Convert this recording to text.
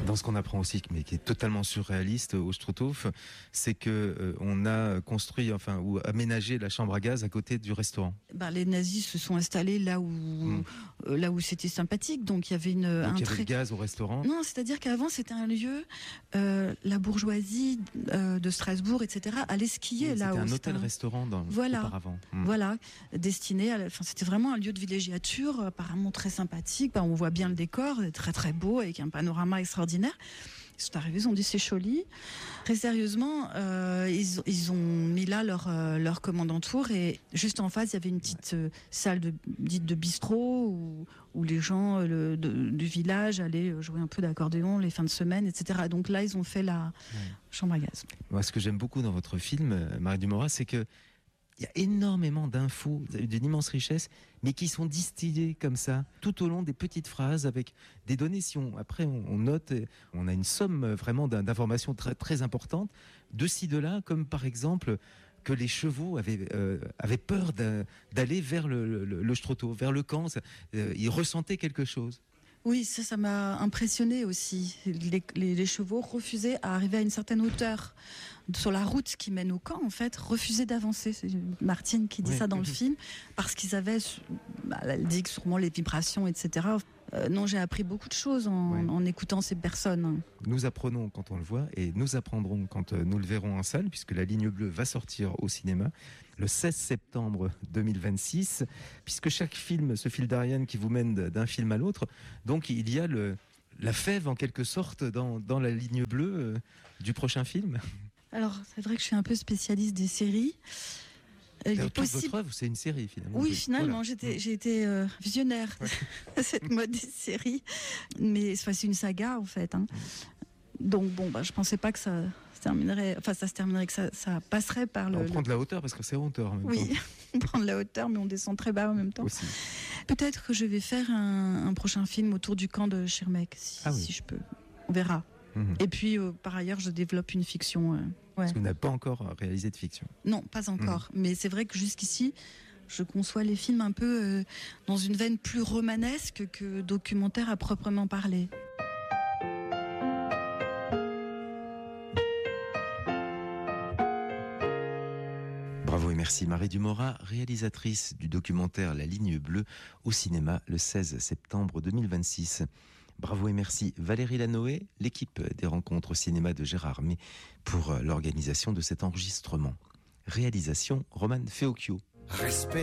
Dans ce qu'on apprend aussi, mais qui est totalement surréaliste au Struthof, c'est que on a construit, ou aménagé la chambre à gaz à côté du restaurant. Les nazis se sont installés là où c'était sympathique, donc il y avait il y avait le gaz au restaurant. Non, c'est-à-dire qu'avant c'était un lieu, la bourgeoisie de Strasbourg, etc. allait skier là. C'était un hôtel-restaurant auparavant. Voilà, destiné c'était vraiment un lieu de villégiature, apparemment très sympathique. On voit bien le décor, très très beau, avec un panorama extraordinaire. Ils sont arrivés, ils ont dit c'est joli. Très sérieusement, ils ont mis là leur commandantour, et juste en face il y avait une petite salle dite de bistrot où les gens du village allaient jouer un peu d'accordéon les fins de semaine, etc. Donc là ils ont fait la chambre à gaz. Moi, ce que j'aime beaucoup dans votre film, Marie Dumora, c'est que il y a énormément d'infos, d'une immense richesse, mais qui sont distillées comme ça, tout au long des petites phrases, avec des données. Après on note, on a une somme vraiment d'informations très, très importantes, de ci, de là, comme par exemple que les chevaux avaient peur d'aller vers le Struthof, vers le camp. Ils ressentaient quelque chose. Oui, ça m'a impressionné aussi. Les chevaux refusaient à arriver à une certaine hauteur sur la route qui mène au camp, en fait, refusaient d'avancer. C'est Martine qui dit ça dans le film, parce qu'ils avaient, elle dit que sûrement les vibrations, etc. Non, j'ai appris beaucoup de choses en écoutant ces personnes. Nous apprenons quand on le voit, et nous apprendrons quand nous le verrons en salle, puisque La Ligne Bleue va sortir au cinéma le 16 septembre 2026, puisque chaque film se file d'Ariane qui vous mène d'un film à l'autre. Donc il y a la fève en quelque sorte dans La Ligne Bleue du prochain film. Alors c'est vrai que je suis un peu spécialiste des séries. Toute votre œuvre, c'est une série finalement. Oui, finalement, j'ai été visionnaire de cette mode des séries, mais c'est une saga en fait. Donc je pensais pas que ça se terminerait, que ça passerait par On prend de la hauteur parce que c'est hauteur en même temps. Oui, on prend de la hauteur, mais on descend très bas en même temps. Aussi. Peut-être que je vais faire un prochain film autour du camp de Schirmeck, si je peux. On verra. Et puis, par ailleurs, je développe une fiction. Parce que vous n'avez pas encore réalisé de fiction. Non, pas encore. Mais c'est vrai que jusqu'ici, je conçois les films un peu dans une veine plus romanesque que documentaire à proprement parler. Bravo et merci Marie Dumora, réalisatrice du documentaire La Ligne Bleue au cinéma le 16 septembre 2026. Bravo et merci Valérie Lanoé, l'équipe des rencontres au cinéma de Gérard May pour l'organisation de cet enregistrement. Réalisation Roman Feocchio. Respect.